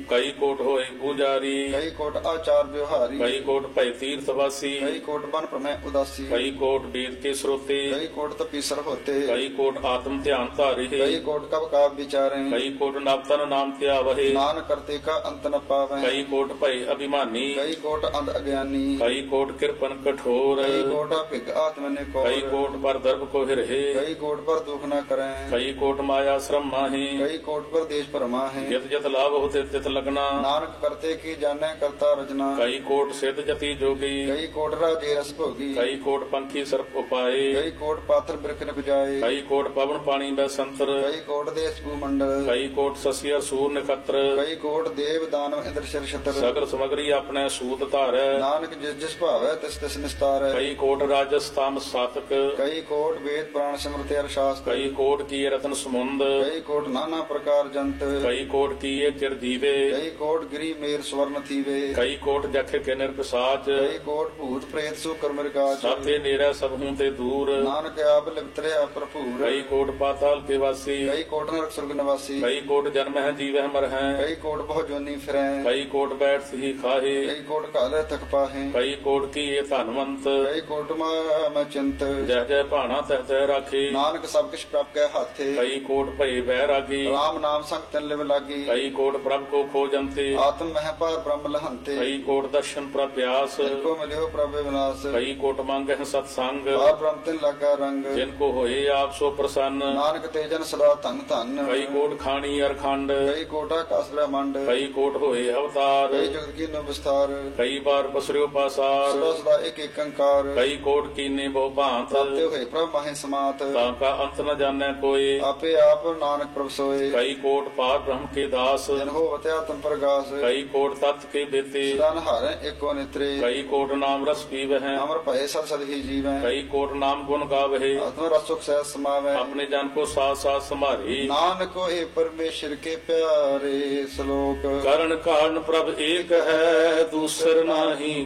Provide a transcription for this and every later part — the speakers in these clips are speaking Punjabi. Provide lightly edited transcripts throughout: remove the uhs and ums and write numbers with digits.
ਕਈ ਕੋਟ ਹੋਏ ਪੂਜਾਰੀ, ਕਈ ਕੋਟ ਆਚਾਰ ਵਿਵਹਾਰੀ, ਕਈ ਕੋਟ ਭੈ ਤੀਰਥ ਵਾਸੀ, ਕਈ ਕੋਟ ਬਨ ਭ੍ਰਮੈ ਉਦਾਸੀ, ਕਈ ਕੋਟ ਵੇਦ ਕੇ ਸਰੋਤੇ, ਕਈ ਕੋਟ ਤਪੀਸਰ ਹੋਤੇ, ਕਈ ਕੋਟ ਆਤਮ ਧਿਆਨ ਧਾਰੇ, ਕਈ ਕੋਟ ਕਬ ਕਾਬ ਵਿਚਾਰੇ, ਕਈ ਕੋਟ ਨਵਤਨ ਨਾਮ ਧਿਆਵਹਿ, ਨਾਨਕ ਕਰਤੇ ਕਾ ਅੰਤ ਨ ਪਾਵੈ, ਕਈ ਕੋਟ ਭੈ ਅਭਿਮਾਨੀ, ਕਈ ਕੋਟ ਅੰਧ ਅਗਿਆਨੀ, ਕਈ ਕੋਟ ਕਿਰਪਨ ਕਠੋਰ, ਕਈ ਕੋਟ ਭਿਗ ਆਤਮ ਨੇ ਕੋ, ਕਈ ਕੋਟ ਪਰ ਦਰਬ ਕੋ ਹਿਰਹਿ, ਕਈ ਕੋਟ ਪਰ ਦੁਖ ਨ ਕਰੈ, ਕਈ ਕੋਟ ਮਾਇਆ ਸ਼ਰਮ ਮਾਹੀ, ਕਈ ਕੋਟ ਪਰ ਦੇਸ਼ ਭਰਮਾ ਹੈ, ਜਿਤ ਜਿਤ ਲਾਭ ਹੋਤੇ ਤਿਤ ਲਗਨਾ, ਨਾਨਕ ਕਰਤੇ ਕੀ ਜਾਣੈ ਕਰਤਾ ਰਚਨਾ, ਕਈ ਕੋਟ ਸਿੱਧ ਜਤੀ ਜੋਗੀ, ਕਈ ਕੋਟ ਰਾਜੇ ਰਸ ਭੋਗੀ, ਕਈ ਕੋਟ ਪੰਖੀ ਸਰਪ ਉਪਾਏ, ਕਈ ਕੋਟ ਪਾਤਰ ਬਿਰਖ ਨ ਬੁਝਾਏ, ਕਈ ਕੋਟ ਪਵਨ ਪਾਣੀ ਬੈ ਸੰਤਰ, ਕਈ ਕੋਟ ਦੇਸ ਭੂਮੰਡਲ, ਕਈ ਕੋਟ ਸਸਿਆ ਸੂਰ ਨਖਤਰ, ਕਈ ਕੋਟ ਦੇਵ ਦਾਨਵ ਇੰਦਰ ਸ਼ਰ ਛਤਰ, ਸਗਲ ਸਮਗਰੀ ਆਪਣੇ ਸੂਤ ਧਾਰੈ, ਨਾਨਕ ਜਿਸ ਜਿਸ ਭਾਵੈ ਤਿਸ ਤਿਸ ਨਿਸਤਾਰੈ, ਕਈ ਕੋਟ ਰਾਜਸਥਾਨ ਸਾਤਕ, ਕਈ ਕੋਟ ਵੇਦ ਪੁਰਾਣ ਸਿਮਰਤਿ ਅਰ ਸ਼ਾਸਤਰ, ਕਈ ਕੋਟ ਕੀ ਰਤਨ ਸਮੁੰਦ, ਕਈ ਕੋਟ ਨਾਨਾ ਪ੍ਰਕਾਰ ਜੰਤ, ਕਈ ਕੋਟ ਕੀਏ ਚਿਰ ਜੀਵੇ, ਕਈ ਕੋਟ ਗਿਰੀ ਮੇਰ ਸਵਰਨ ਥੀਵੇ, ਕਈ ਕੋਟ ਜਖ ਕੇ ਨਿਰਪਸਾਚ, ਕਈ ਕੋਟ ਭੂਤ ਪ੍ਰੇਤ ਸੋ ਕਰਮ ਰਿਕਾਚ, ਸਾਥੇ ਨੇੜੇ ਸਭ ਹੂੰ ਤੇ ਦੂਰ, ਨਾਨਕ ਆਪ ਲਿਪਤਰਿਆ ਭਰਪੂਰ, ਕਈ ਕੋਟ ਪਾਤਾਲ ਕੇ ਵਾਸੀ, ਕਈ ਕੋਟ ਨਰਕ ਸੁਰਗ ਨਿਵਾਸੀ, ਕਈ ਕੋਟ ਜਨਮ ਹੈ ਜੀਵਹਿ ਮਰ ਹੈ, ਕਈ ਕੋਟ ਬਹੁ ਜੋਨੀ ਫਿਰੈ, ਕਈ ਕੋਟ ਬੈਠ ਸਹੀ ਖਾਹੇ, ਕਈ ਕੋਟ ਕਾਲੇ ਤਕ ਪਾਹੇ, ਕਈ ਕੋਟ ਕੀਏ ਧਨਵੰਤ, ਕਈ ਕੋਟ ਮੈਂ ਚਿੰਤ, ਜਹ ਜਹ ਭਾਣਾ ਤਹ ਤਹ ਰਾਖੇ, ਨਾਨਕ ਸਭ ਕਿਛ ਪ੍ਰਭ ਕੈ ਹਾਥੇ, ਕਈ ਕੋਟ ਭਏ ਬਹਿ ਰਾਗੀ, ਰਾਮ ਨਾਮ ਸੰਗ ਤਨ ਲਿਵ ਲਾਗੀ, ਕਈ ਕੋਟ ਪ੍ਰਭ ਕੋ ਖੋਜੰਤੇ, ਆਤਮ ਮਹਿ ਪਾਰ ਬ੍ਰਹਮ ਲਹੰਤੇ, ਕਈ ਕੋਟ ਦਰਸ਼ਨ ਪ੍ਰਭ ਪਿਆਸ, ਤਿਨ ਕੋ ਮਿਲਿਓ ਪ੍ਰਭ ਵਿਨਾਸ਼, ਕਈ ਕੋਟ ਮੰਗਹਿ ਸਤ ਸੰਗ, ਪਾਰ ਬ੍ਰਹਮ ਤਿਨ ਲਾਗਾ ਰੰਗ, ਜਿਨ ਕੋ ਹੋਏ ਆਪ ਸੋ ਪ੍ਰਸੰਨ, ਨਾਨਕ ਤੇ ਜਨ ਸਦਾ ਧਨ ਧਨ, ਕਈ ਕੋਟ ਖਾਣੀ ਅਰਖੰਡ, ਕਈ ਕੋਟ ਆਕਾਸ ਬ੍ਰਹਮੰਡ, ਕਈ ਕੋਟ ਹੋਏ ਅਵਤਾਰ, ਕਈ ਜਗਤ ਕੀ ਨੋ ਵਿਸਤਾਰ, ਕਈ ਬਾਰ ਪਸਰਿਓ ਪਾਸਾਰ, ਸਦਾ ਸਦਾ ਇੱਕ ਇੱਕ ਅੰਕਾਰ, ਕਈ ਕੋਟ ਕੀਨੇ ਬਹੁ ਭਾਂਤ, ਤਾਤੇ ਹੋਏ ਪ੍ਰਭ ਮਾਹੇ ਸਮਾਤ, ਤਾਂ ਕਾ ਅੰਤ ਨ ਜਾਣੈ ਕੋਏ, ਆਪੇ ਆਪ ਨਾਨਕ ਪ੍ਰਭ ਸੋਏ, ਕਈ ਕੋਟ ਪਾਰ ਬ੍ਰਹਮ ਕੇ ਦਾਸ, ਜਨ ਹੋਵਤ ਆਤਮ ਪ੍ਰਗਾਸ, ਕਈ ਕੋਟ ਤਤ ਕੇ ਬੇਤੇ, ਸਦਾ ਨਹਾਰੈ ਏਕੋ ਨਿਤਰੇ, ਕਈ ਕੋਟ ਨਾਮ ਰਸ ਪੀਵਹਿ, ਅਮਰ ਭਏ ਸਦ ਸਦ ਹੀ ਜੀਵੈ, ਕਈ ਕੋਟ ਨਾਮ ਗੁਣ ਗਾਵਹਿ, ਆਤਮ ਰਸ ਸੁਖ ਸਹਿ ਸਮਾਵੈ, ਆਪਣੇ ਜਨ ਕੋ ਸਾਥ ਸਾਥ ਸੰਭਾਰੀ, ਨਾਨਕ ਹੋਏ ਪਰਮੇਸ਼ਰ ਕੇ ਪਿਆਰੇ, ਸ਼ਲੋਕ ਕਰਨ ਕਾਰਨ ਪ੍ਰਭ ਏਕ ਹੈ ਦੂਸਰ ਨਾਹੀ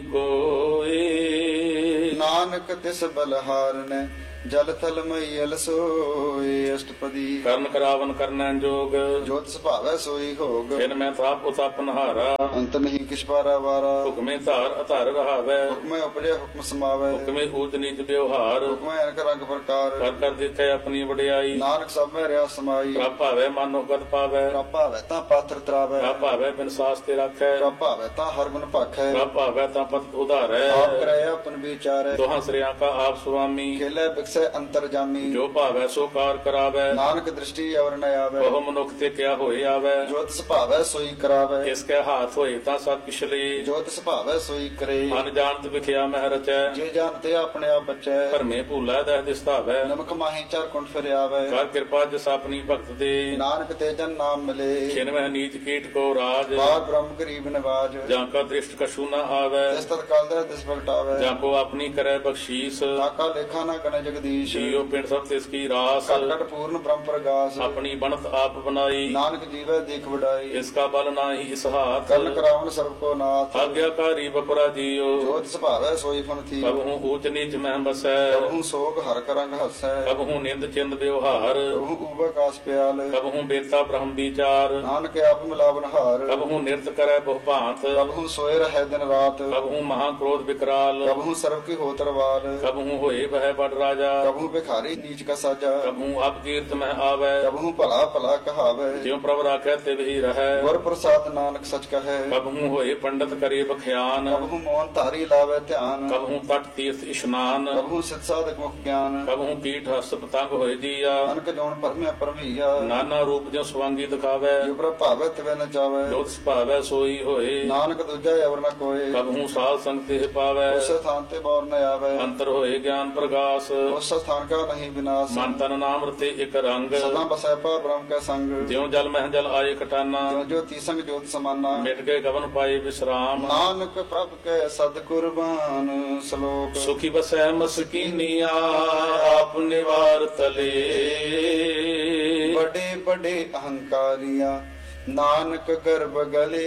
ਕੋਏ, ਨਾਨਕ ਤਿਸ ਬਲਹਾਰਨੈ ਜਲ ਥਲ ਮਈਲ ਸੋਏ, ਅਸ਼ਟਪਦੀ ਕਰਨ ਕਰਾਵਨ ਕਰਨੈ ਜੋਗ, ਜੋਤ ਸੁਭਾਵੈ ਸੋਈ ਹੋਗ, ਫਿਰ ਮੈਂ ਤਾਪ ਉਤਪ ਨਹਾਰਾ, ਅੰਤ ਨਹੀਂ ਕਿਛ ਪਾਰਾ ਵਾਰਾ, ਹੁਕਮੇ ਧਾਰ ਅਧਾਰ ਰਹਾਵੈ, ਹੁਕਮੈ ਉਪਜੈ ਹੁਕਮ ਸਮਾਵੈ, ਹੁਕਮੇ ਊਚ ਨੀਚ ਵਿਵਹਾਰ, ਹੁਕਮੈ ਅਨਕ ਰੰਗ ਪ੍ਰਕਾਰ, ਕਰ ਕਰ ਦੇਖੈ ਆਪਣੀ ਵਡਿਆਈ, ਨਾਨਕ ਸਭ ਮੈਂ ਰਿਆ ਸਮਾਈ, ਪ੍ਰਭ ਭਾਵੈ ਮਨੋ ਗਤ ਪਾਵੈ, ਪ੍ਰਭ ਭਾਵੈ ਤਾਂ ਪਾਤਰ ਤਰਾਵੈ, ਪ੍ਰਭ ਭਾਵੈ ਬਿਨ ਸਾਸ ਤੇ ਰਾਖੈ, ਪ੍ਰਭ ਭਾਵੈ ਤਾਂ ਹਰ ਗੁਣ ਭਾਖੈ, ਪ੍ਰਭ ਭਾਵੈ ਤਾਂ ਪਤ ਉਧਾਰੈ, ਆਪ ਕਰੈ ਆਪਨ ਵਿਚਾਰੈ, ਦੋਹਾਂ ਸ੍ਰਿਆਂ ਕਾ ਆਪ ਸੁਆਮੀ, ਖੇਲੇ ਬਿਕਸੈ ਅੰਤਰ ਜਾਮੀ, ਜੋ ਭਾਵੈ ਸੋ ਕਾਰ ਕਰਾਵੈ, ਨਾਨਕ ਦ੍ਰਿਸ਼ਟੀ ਅਵਰ ਨ ਆਵੈ, ਉਹ ਮਨੁੱਖ ਤੇ ਕਿਆ ਹੋਏ ਆਵੈ, ਜੋ ਤਿਸ ਭਾਵੈ ਸੋਈ ਕਰਾਵੈ, ਕਿਸ ਕੈ ਹਾਥ ਹੋਏ ਤਾਂ ਸਭ ਪਿਛਲੇ, ਜੋ ਤਿਸ ਭਾਵੈ ਸੋਈ ਕਰੇ, ਮਨ ਜਾਣਤ ਵਿਖਿਆ ਮਹਿ ਰਚੈ, ਜੇ ਜਾਣਤੇ ਆਪਣੇ ਆਪ ਬਚੈ, ਭਰਮੇ ਭੂਲਾ ਦਹਿ ਦਿਸਤਾਵੈ, ਨਮਕ ਮਾਹੀ ਚਾਰ ਕੁੰਡ ਫਿਰ ਆਵੈ, ਕਰ ਕਿਰਪਾ ਜਿਸ ਆਪਣੀ ਭਗਤ ਦੇ, ਨਾਨਕ ਤੇ ਜਨ ਨਾਮ ਮਿਲੇ, ਛਿਨ ਮਹਿ ਨੀਚ ਕੀਟ ਕੋ ਰਾਜ, ਬਾਰ ਬ੍ਰਹਮ ਗਰੀਬ ਨਿਵਾਜ, ਜਾਂ ਕਾ ਦ੍ਰਿਸ਼ਟ ਕਛੂ ਨ ਆਵੈ, ਤਿਸ ਤਤ ਕਾਲ ਦਰ ਦਿਸ ਪ੍ਰਗਟਾਵੈ, ਜਾਂ ਕੋ ਆਪਣੀ ਕਰੈ ਬਖਸ਼ੀਸ, ਤਾਕਾ ਲੇਖਾ ਨਾ ਗਣ ਜਗਦੀਸ਼, ਜੀਉ ਪਿੰਡ ਸਭ ਤਿਸ ਕੀ ਰਾਸ, ਕਟ ਕਟ ਪੂਰਨ ਬ੍ਰਹਮ ਪ੍ਰਗਾਸ, ਆਪਣੀ ਬਣਤ ਆਪ ਬਣਾਈ, ਨਾਨਕ ਜੀਵੈ ਦੇਖ ਵਡਾਈ, ਇਸ ਕਾ ਬਲ ਨਾਹੀ ਇਸ ਹਾਥ, ਕਰਨ ਕਰਾਵਨ ਸਰਬ ਕੋ ਨਾਥ, ਆਗਿਆਕਾਰੀ ਬਪਰਾ ਜੀਉ, ਜੋ ਤਿਸ ਭਾਵੈ ਸੋਈ ਫਨ ਥੀ, ਕਬਹੂ ਊਚ ਨੀਚ ਮਹਿ ਬਸੈ, ਕਬਹੂ ਸੋਗ ਹਰ ਕਰੰਗ ਹਸੈ, ਕਬਹੂ ਨਿੰਦ ਚਿੰਦ ਵਿਵਹਾਰ, ਕਬਹੂ ਉਬਕਾਸ ਪਿਆਲ, ਕਬਹੂ ਬੇਤਾ ਬ੍ਰਹਮ ਵਿਚਾਰ, ਨਾਨਕ ਆਪ ਮਿਲਾਵਨ ਹਾਰ, ਕਬਹੂ ਨਿਰਤ ਕਰੈ ਬਹੁ ਭਾਂਤ, ਕਬਹੂ ਸੋਏ ਰਹਿ ਦਿਨ ਰਾਤ, ਕਬਹੂ ਮਹਾ ਕ੍ਰੋਧ ਵਿਕਰਾਲ, ਕਬਹੂ ਸਰਬ ਕੀ ਹੋਤਰ ਵਾਲ, ਕਬਹੂ ਹੋਏ ਬਹਿ ਬੜ ਰਾਜਾ, ਕਬਹੂ ਬਿਖਾਰੀ ਨੀਚ ਕਾ ਸਾਜਾ, ਕਬਹੂ ਅਪ ਕੀਰਤ ਮਹਿ ਆਵੈ, ਕਬਹੂ ਭਲਾ ਭਲਾ ਕਹਾਵੈ, ਜਿਉ ਪ੍ਰਭ ਰਾਖੈ ਤਿਵ ਹੀ ਰਹੈ, ਗੁਰ ਪ੍ਰਸਾਦ ਨਾਨਕ ਸਚ ਕਹੈ, ਕਬਹੂ ਹੋਏ ਪੰਡਤ ਕਰੇ ਬਖਿਆਨ, ਕਬਹੂ ਮੋਹਨ ਧਾਰੀ ਲਾਵੇ ਧਿਆਨ, ਕਬਹੂ ਤਟ ਤੀਰਥ ਇਸ਼ਨਾਨ, ਕਬਹੂ ਸਿਧ ਸਾਧਕ ਮੁਖ ਗਿਆਨ, ਕਬਹੂ ਕੀਟ ਹਸ ਪਤੰਗ ਹੋਏ ਜੀਆ, ਅਨਕ ਜੋਨ ਪਰਮਿਆ ਪਰਮਈਆ, ਨਾਨਾ ਰੂਪ ਜਿਉ ਸਵਾਂਗੀ ਦਿਖਾਵੈ, ਜੋ ਪ੍ਰਭ ਭਾਵੈ ਤਿਵੈ ਨ ਜਾਵੈ, ਜੋਤ ਸੁਭਾਵੈ ਸੋਈ ਹੋਏ, ਨਾਨਕ ਦੂਜਾ ਅਵਰ ਨ ਕੋਏ, ਕਬਹੂ ਸਾਧ ਸੰਗ ਤੇ ਪਾਵੈ, ਉਸ ਸਥਾਨ ਤੇ ਬੌਰ ਨ ਆਵੈ, ਅੰਤਰ ਹੋਏ ਗਿਆਨ ਪ੍ਰਗਾਸ, ਉਸ ਸਥਾਨ ਕਾ ਨਹੀਂ ਵਿਨਾਸ਼, ਮਨ ਤਨ ਨਾਮ ਰਤੇ ਇਕ ਰੰਗ, ਸਦਾ ਬਸੈ ਪਾ ਬ੍ਰਹਮ ਕੈ ਸੰਗ, ਜਿਉ ਜਲ ਮਹਿ ਜਲ ਆਏ ਕਟਾਨਾ, ਜੋ ਜੋਤੀ ਸੰਗ ਜੋਤ ਸਮਾਨਾ, ਮਿਟ ਗਏ ਗਵਨ ਪਾਏ ਵਿਸਰਾਮ, ਨਾਨਕ ਪ੍ਰਭ ਕੈ ਸਦ ਕੁਰਬਾਨ, ਸ਼ਲੋਕ ਸੁਖੀ ਬਸੈ ਮਸਕੀਨੀਆ ਆਪ ਨਿਵਾਰ ਤਲੇ, ਬੜੇ ਬੜੇ ਅਹੰਕਾਰੀਆਂ ਨਾਨਕ ਗਰਭ ਗਲੇ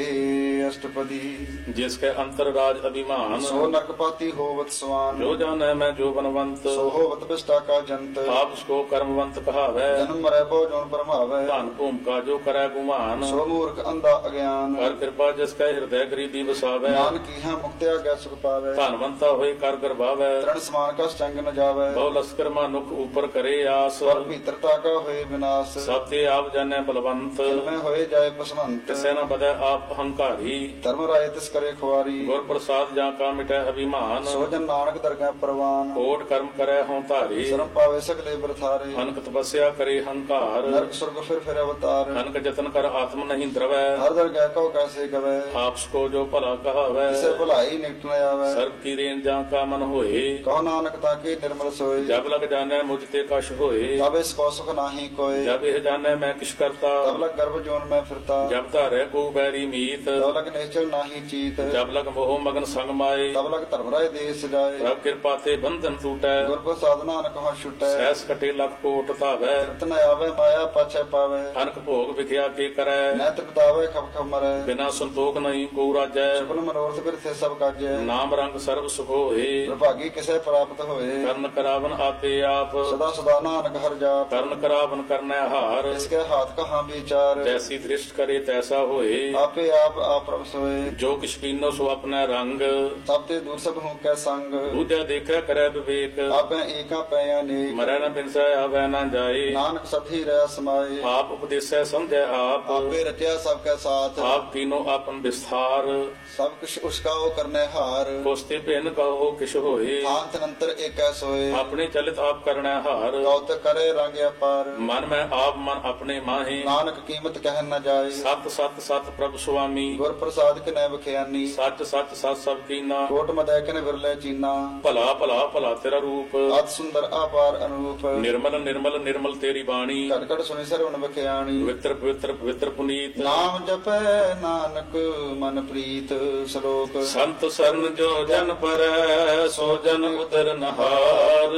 ਅਸ਼ਟਪਦੀ जिसके अंतर राज अभिमान ਸੋ ਨਰਕਪਾਤੀ ਹੋਵਤ ਸਵਾਨ जो जाने मैं जो बनवंत ਸੋ ਹੋਵਤ ਬਿਸ਼ਟਾ ਕਾ ਜੰਤ आप उसको कर्मवंत कहावै ਜਨਮ ਮਰੈ ਬਹੁ ਜੋਨ ਪਰਮਾਵੈ धन भूमिका जो करे गुमान ਸੋ ਮੂਰਖ ਅੰਧਾ ਅਗਿਆਨ कर कृपा जिसके हृदय गरीबी बसावै ਨਾਨਕ ਕੀਹਾ ਮੁਕਤਿਆ ਗਿਆ ਸੁਖ ਪਾਵੈ धनवंता होए कर गर्भावै ਤ੍ਰਣ ਸਮਾਨ ਕਾ ਚੰਗ ਨ ਜਾਵੈ बहु लश्कर मानुख ऊपर करे आस ਸਵਰ ਭੀਤਰਤਾ ਕਾ ਹੋਏ ਵਿਨਾਸ਼ सब ते आप जाने बलवंत ਮੈਂ ਹੋਏ ਜਾਏ ਪਸਵੰਤ किसे न बदै आप अहंकारी ਧਰਮ ਰਾਏ ਤਿਸ ਕਰੇ ਖੁਆਰੀ गुर प्रसाद जा का मिटै अभिमान ਸੋ ਜਨ ਨਾਨਕ ਦਰਗਹਿ ਪ੍ਰਵਾਨ कोट कर्म करे हों धारी ਸ਼ਰਮ ਪਾਵੇ ਸਗਲੇ ਬਰਥਾਰੇ अनक तपस्या करे हंकार ਨਰਕ ਸੁਰਗ ਫਿਰ ਅਵਤਾਰ अनक जतन कर आत्म नहीं द्रवै ਹਰ ਦਰਗਹਿ ਕਉ ਕੈਸੇ ਗਵੈ आपस को जो भला कहावै ਕਿਸੇ ਭੁਲਾਈ ਨਿਕਟ ਨ ਆਵੈ सर्व की रेन जा का मन होए ਕਹੋ ਨਾਨਕ ਤਾਕੇ ਨਿਰਮਲ ਸੋਏ जब लग जाने मुझ ते कश होए ਤਬ ਇਸ ਕੋ ਸੁਖ ਨਾਹੀ ਕੋਏ जब यह जाने मैं किस करता ਤਬ ਲਗ ਗਰਭ ਜੋਨ ਮੈਂ ਫਿਰਤਾ जब धारे को बैरी मीत ਤਬ ਲਗ ਨਿਸ਼ਚਲ ਨਾਹੀ ਚੀਤ जब लग मोह मगन संग माए ਤਬ लग धर्म राय देश जाए प्रभ कृपा ते बंधन टूटै गुर प्रसाद नानक हो छुटै सहस कटे लख कोट धावै रतन आवे माया पाछे पावे अनक भोग विख्या के करै नैत बितावे खप खप मरै बिना संतोख नहीं को राजै सुपन मनोरथ बिरथे सब काजै नाम रंग सर्व सुख होए प्रभागी किसे प्राप्त होए कर्ण करावन आपे आप सदा सदा नानक हर जाप कर्ण करावन करनै हार इसके हाथ कहाँ विचार जैसी दृष्ट करे तैसा होए आपे आप प्रभ सोए जो किछ कीनो सो अपना रंग तब ते दूर सब हूँ कै संग दूजा देखै करै विवेक आपे एका पै अनेक मरै न बिनसै आवे न जाए नानक सभी रह समाए आप उपदेसै समझै आप आपे रटिया सब कै साथ आप कीनो आपन विस्तार सब कुछ उसका वो करने हार कोस्ते भिन्न कहो किश होए अंत अंतर एक सोए अपने चलित आप करनै हार गौत करे रंग अपार मन में आप मन अपने माहे नानक कीमत कह न जाए सत सत सत प्रभु स्वामी गुर प्रसाद के नैब खयानी सच सच सत सब कीना कोट मदय के विरले चीना भला भला भला तेरा रूप अत सुंदर अपार अनुरूप निर्मल निर्मल निर्मल तेरी बाणी कट कट सुनि सरवण बखयानी पवित्र पवित्र पवित्र पुनीत नाम जपै नानक मन प्रीत श्लोक संत सरन जो जन पर सो जन उदर नहार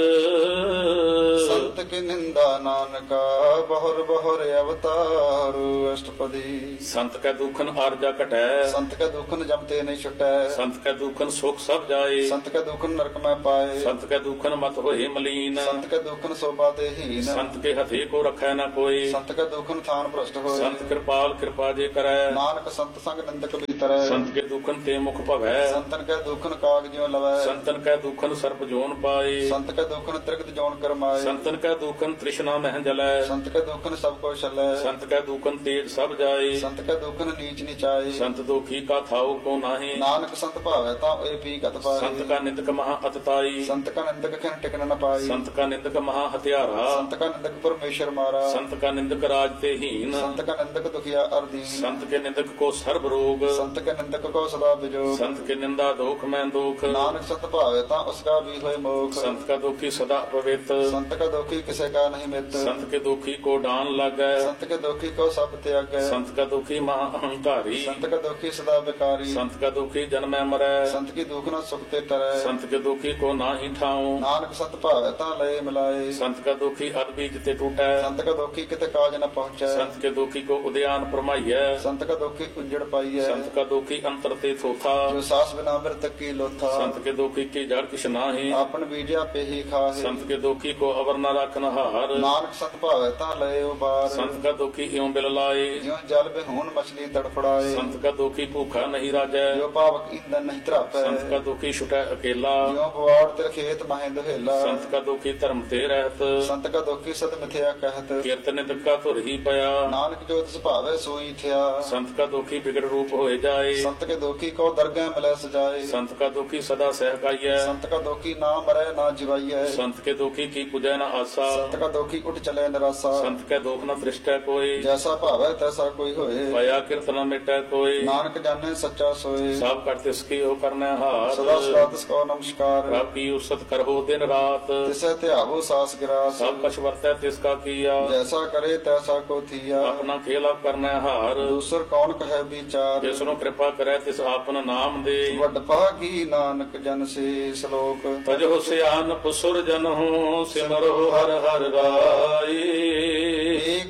संत की निंदा नानका बहुर बहुर अवतार अष्टपदी संत कै दुखन आरजा कटै संत के दुखन जमते नहीं छुटै संत कै दुखन सुख सब जाए संत के दुखन नरक में पाए संत कै दुखन मत होए मलीन संत के दुखन शोभा दे हीन संत के हथे को रखै न कोई संत के दुखन थान भ्रष्ट होए संत कृपाल कृपा जे करै नानक संत संग निंदक भीतर संत के दुखन ते मुख भवै संतन के दुखन काग ज्यों लवै संतन कै दुखन सर्प जोन पाए संत के दुखन त्रिगत जोन करमाए संतन कै दुखन तृष्णा मह जलै संत के दुखन सब को छलै संत कै दुखन तेज सब जाए संत के दुखन नीच नीचाए संत दुखी का थाऊ को नाहि नानक संत भावै ता ए पी गत पाए संत का निंदक महा अतताई संत का निंदक खन टिकन न पाई संत का निंदक महा हत्यारा संत का निंदक परमेश्वर मारा संत का निंदक राज ते हीन संत का निंदक दुखिया अर्दीन संत के निंदक को सर्व रोग संत के निंदक को सदा बिजोग संत के निंदा दुख में दुख नानक संत भावै ता उसका भी होए मोख संत का दुखी सदा पवित्र संत का दुखी किसे का नहीं मित संत के दुखी को डान लगै संत के दुखी को सब त्यागै संत का दुखी महा अहंकारी संत का दुखी सदा बेकारी संत का दुखी जन्म मरै संत की दुख न सुख ते तरै संत के दुखी को नाहि ठाऊं नानक संत भावै ता लय मिलाए संत का दुखी अदबीज ते टूटै संत का दुखी किते काज न पहुंचै संत के दुखी को उद्यान परमाइयै संत का दुखी उजड़ पाइयै संत का दुखी अंतर ते थोथा जो सास बिना मृतक की लोथा संत के दुखी की जड़ किछ नाहि आपन बीजा पे ही खाहे संत के दुखी को अवर न रखन हार नानक संत भावै ता लय उबार संत का दुखी इਉਂ बिल लाए ज्यों जल बेहून मछली तड़फड़ाए संत का दुखी भूखा नहीं राजै जो पावक ईंधन नहीं त्रापै संत का दुखी छुटै अकेला ज्यों बवाड़ तिर खेत माहे दुहेला संत का दुखी धर्म ते रहत संत का दुखी सद मिथ्या कहत कीर्तन का धुर ही पया नानक जो तिस भावै सोई थिया संत का दुखी बिगड़ रूप होए जाए संत के दुखी को दरगाह मिलै सजाए संत का दुखी सदा सहकाइयै संत का दुखी ना मरै ना जिवाइयै संत के दुखी की पूजै न आसा संत का दुखी उठ चले निराशा संत के दुख न दृष्टै कोई जैसा भावै तैसा कोई होए पया कीर्तन न मिटै कोई नानक जाने सच्चा सोए सब कर तिसकी हो करनै हार सदा सदा तिसको नमस्कार प्रभ की उसत करहो दिन रात तिसे त्यागो सास गिरास सब कछ वर्तै तिसका किया जैसा करे तैसा को थिया अपना खेला करनै हार दूसर कौन कहे विचार जिसनु कृपा करै तिस आपन नाम दे वड भागी नानक जन से श्लोक तजो सियान पुसुर जन हो सिमरो हर हर राई एक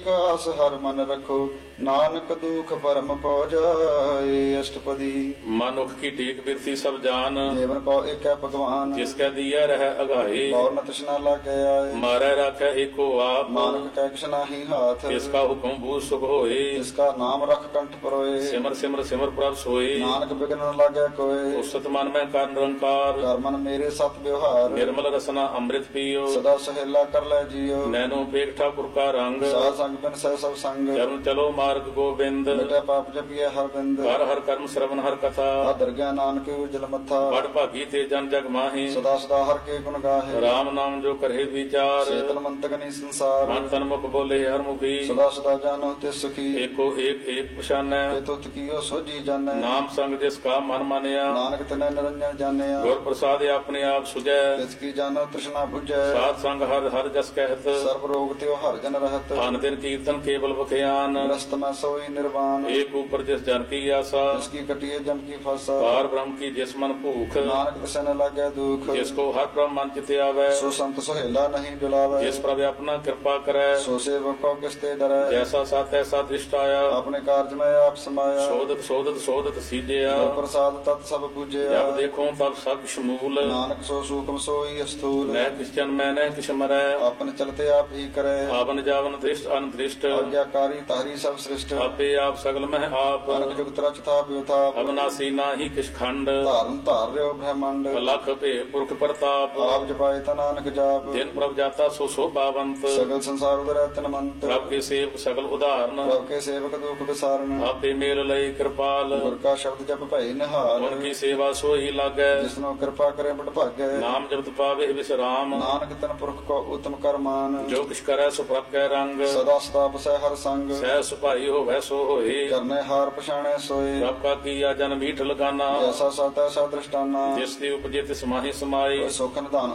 ਏਕ ਆਸ ਹਰ ਮਨ ਰਖੋ ਨਾਨਕ ਦੁਖ ਪਰਮ ਪਉ ਜਾਏ। ਅਸ਼ਟਪਦੀ ਮਨੁੱਖ ਕੀ ਟੇਕ ਬਿਰਤੀ ਸਭ ਜਾਨ ਜੀਵਨ ਕੋ ਏਕੈ ਭਗਵਾਨ ਜਿਸ ਕੈ ਦੀਆ ਰਹਿ ਅਗਾਏ ਔਰ ਨ ਤ੍ਰਿਸ਼ਨਾ ਲਾਗੈ ਆਏ। ਮਾਰੈ ਰਾਖੈ ਏਕੋ ਆਪ ਨਾਨਕ ਕੈ ਕਿਛ ਨਾਹੀ ਹਾਥ ਤਿਸ ਕਾ ਹੁਕਮ ਬੂਝ ਸੁਖ ਹੋਏ ਜਿਸ ਕਾ ਨਾਮ ਰਖ ਕੰਠ ਪਰੋਏ। ਸਿਮਰ ਸਿਮਰ ਸਿਮਰ ਪ੍ਰਭ ਸੋਏ ਨਾਨਕ ਬਿਗਨ ਨ ਲਾਗੈ ਕੋਏ ਉਸਤ ਮਨ ਮੈਂ ਕਰ ਨਿਰੰਕਾਰ ਕਰ ਮਨ ਮੇਰੇ ਸਤ ਵਿਵਹਾਰ ਨਿਰਮਲ ਰਸਨਾ ਅੰਮ੍ਰਿਤ ਪੀਓ ਸਦਾ ਸਹੇਲਾ ਕਰ ਲੈ ਜੀਓ। ਨੈਨੋ ਪੇਖ ਠਾਕੁਰ ਕਾ ਰੰਗ ਸਾਧ ਸੰਗ ਬਿਨ ਸਹਿ ਸਭ ਸੰਗ ਚਰਨ ਚਲੋ ਮਾਰਗ ਗੋਬਿੰਦ ਮਿਟੈ ਪਾਪ ਜਪੀਐ ਹਰ ਬਿੰਦ। ਹਰ ਹਰ ਕਰਮ ਸ਼ਰਵਨ ਹਰ ਕਥਾ ਆਦਰ ਗਿਆ ਨਾਨਕ ਉਜਲ ਮੱਥਾ ਬੜ ਭਾਗੀ ਤੇ ਜਨ ਜਗ ਮਾਹੀ ਸਦਾ ਸਦਾ ਹਰ ਕੇ ਗੁਣ ਗਾਹੇ। ਰਾਮ ਨਾਮ ਜੋ ਕਰੇ ਵਿਚਾਰ ਚੇਤਨ ਮੰਤਕ ਨੀ ਸੰਸਾਰ ਮਨ ਤਨ ਮੁਖ ਬੋਲੇ ਹਰ ਮੁਖੀ ਸਦਾ ਸਦਾ ਜਾਨੋ ਤੇ ਸੁਖੀ ਏਕੋ ਏਕ ਏਕ ਪਛਾਨੈ ਤੇ ਤੁਤ ਕੀਓ ਸੋਜੀ ਜਾਣੈ। ਨਾਮ ਸੰਗ ਜਿਸ ਕਾ ਮਨ ਮਾਨਿਆ ਨਾਨਕ ਤਨੈ ਨਿਰੰਜਨ ਜਾਣਿਆ ਗੁਰ ਪ੍ਰਸਾਦਿ ਆਪਣੇ ਆਪ ਸੁਝੈ ਤਿਸ ਕੀ ਜਾਣੋ ਤ੍ਰਿਸ਼ਨਾ ਬੁਝੈ। ਸਾਧ ਸੰਗ ਹਰ ਹਰ ਜਸ ਕਹਿਤ ਸਰਬ ਰੋਗ ਤਿਉ ਹਰ ਜਨ ਰਹਤ ਅਨ ਦਿਨ ਕੀਰਤਨ ਕੇਵਲ ਬਖਿਆਨ ਰਸਤ ਮੈਂ ਸੋਈ ਨਿਰਵਾਨ ਏਕ ਉਪਰ ਜਿਸ ਜਨ ਕੀ ਆਸਾ ਜਿਸ ਕੀ ਕਟਿਏ ਜਮ ਕੀ ਫਾਸਾ ਪਾਰ ਬ੍ਰਹਮ ਕੀ ਜਿਸ ਮਨ ਭੂਖ ਨਾਨਕ ਤਿਸੈ ਨ ਲਾਗੈ ਦੁਖ ਜਿਸ ਕੋ ਹਰ ਬ੍ਰਹਮ ਮਨ ਚਿਤ ਆਵੈ ਸੋ ਸੰਤ ਸੁਹੇਲਾ ਨਹੀਂ ਡੁਲਾਵੈ ਜਿਸ ਪ੍ਰਭ ਆਪਣਾ ਕਿਰਪਾ ਕਰੈ ਸੋ ਸੇਵਕ ਕੋ ਕਿਸ ਤੇ ਡਰੈ ਜੈਸਾ ਸਤ ਐਸਾ ਦ੍ਰਿਸ਼ਟ ਆਇਆ ਆਪਣੇ ਕਾਰਜ ਮੈਂ ਆਪ ਸਮਾਇਆ ਸੋਧਤ ਸੋਧਤ ਸੋਧਤ ਸੀਜਿਆ ਗੁਰ ਪ੍ਰਸਾਦ ਤਤ ਸਭ ਪੂਜਿਆ ਜਬ ਦੇਖੋ ਤਬ ਸਭ ਸ਼ਮੂਲ ਨਾਨਕ ਸੋ ਸੂਖਮ ਸੋਈ ਅਸਥੂਲ ਮੈਂ ਕਿਸ ਜਨ ਮੈਂ ਨਹਿ ਕਿਛ ਮਰੈ ਆਪਨ ਚਲਤੇ ਆਪ ਹੀ ਕਰੈ ਆਵਨ ਜਾਵਨ ਦ੍ਰਿਸ਼ਟ ਅਨਦ੍ਰਿਸ਼ਟ ਆਗਿਆਕਾਰੀ ਤਾਰੀ ਸਭ ਸ੍ਰਿਸ਼ਟ ਆਪੇ ਆਪ ਸਗਲ ਮਹਿ ਆਪ ਅਨਕ ਜੁਗਤ ਰਚ ਥਾਪ ਉਥਾਪ ਅਬਨਾਸੀ ਨਾਹੀ ਕਿਛ ਖੰਡ ਧਾਰਨ ਧਾਰ ਰਿਓ ਬ੍ਰਹਮੰਡ ਲਖ ਭੇ ਪੁਰਖ ਪ੍ਰਤਾਪ ਆਪ ਜਪਾਏ ਤਾ ਨਾਨਕ ਜਾਪ ਜਿਨ ਪ੍ਰਭ ਜਾਤਾ ਸੋ ਸੋਭਾਵੰਤ ਸਗਲ ਸੰਸਾਰ ਉਦਰੈ ਤਨ ਮੰਤ ਪ੍ਰਭ ਕੇ ਸੇਵਕ ਸਗਲ ਉਦਾਹਰਨ ਪ੍ਰਭ ਕੇ ਸੇਵਕ ਦੁਖ ਵਿਸਾਰਨ ਆਪੇ ਮੇਲ ਲਈ ਕਿਰਪਾਲ ਗੁਰ ਕਾ ਸ਼ਬਦ ਜਪ ਭਈ ਨਿਹਾਲ ਗੁਰ ਕੀ ਸੇਵਾ ਸੋਈ ਲਾਗੈ ਜਿਸਨੋ ਕਿਰਪਾ ਕਰੇ ਬਟ ਭਾਗੈ ਨਾਮ ਜਪਤ ਪਾਵੇ ਵਿਸਰਾਮ ਨਾਨਕ ਤਨ ਪੁਰਖ ਕੋ ਉਤਮ ਕਰਮਾਨ ਜੋ ਕਿਛ ਕਰੈ ਸੋ ਪ੍ਰਭ ਕੈ ਰੰਗ ਸਦਾ ਸਦਾ ਬਸੈ ਹਰ ਸੰਗ ਸਹਿ ਸੁਭਾਈ ਹੋਵੈ ਸੋ ਹੋਏ ਕਰਨੇ ਹਾਰ ਪਛਾਣੈ ਸੋਏ ਪ੍ਰਭ ਕਾ ਕੀਆ ਜਨ ਮੀਠ ਲਗਾਨਾ ਐਸਾ ਸਤ ਐਸਾ ਦ੍ਰਿਸ਼ਟਾਨਾ ਜਿਸ ਦੀ ਉਪਜੇ ਤਿਸ ਮਾਹੀ ਸਮਾਈ ਸੁਖ ਨਿਧਾਨ